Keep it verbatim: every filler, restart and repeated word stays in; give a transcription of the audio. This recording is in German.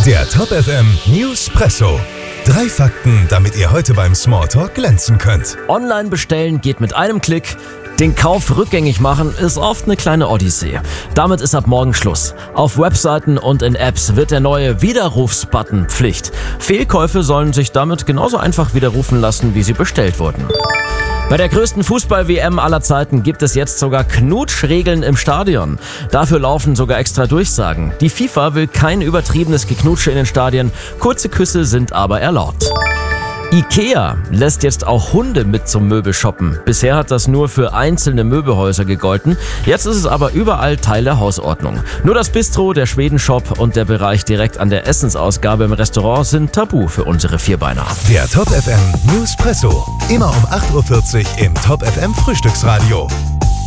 Der Top F M Newspresso. Drei Fakten, damit ihr heute beim Smalltalk glänzen könnt. Online bestellen geht mit einem Klick. Den Kauf rückgängig machen ist oft eine kleine Odyssee. Damit ist ab morgen Schluss. Auf Webseiten und in Apps wird der neue Widerrufsbutton Pflicht. Fehlkäufe sollen sich damit genauso einfach widerrufen lassen, wie sie bestellt wurden. Bei der größten Fußball-W M aller Zeiten gibt es jetzt sogar Knutschregeln im Stadion. Dafür laufen sogar extra Durchsagen. Die FIFA will kein übertriebenes Geknutsche in den Stadien. Kurze Küsse sind aber erlaubt. Ikea lässt jetzt auch Hunde mit zum Möbelshoppen. Bisher hat das nur für einzelne Möbelhäuser gegolten. Jetzt ist es aber überall Teil der Hausordnung. Nur das Bistro, der Schwedenshop und der Bereich direkt an der Essensausgabe im Restaurant sind tabu für unsere Vierbeiner. Der Top F M Newspresso. Immer um acht Uhr vierzig im Top F M Frühstücksradio.